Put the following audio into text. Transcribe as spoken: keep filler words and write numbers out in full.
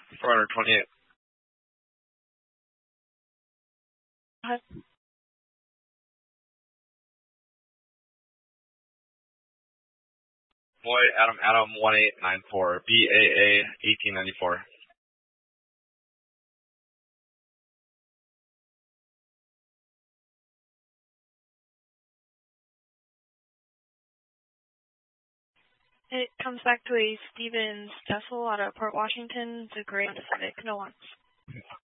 four hundred twenty-eight. Hi. Boyd Adam Adam one eight nine four B A A eighteen ninety-four. It comes back to a Stevens Tessel out of Port Washington. It's a gray Pacific. No ones.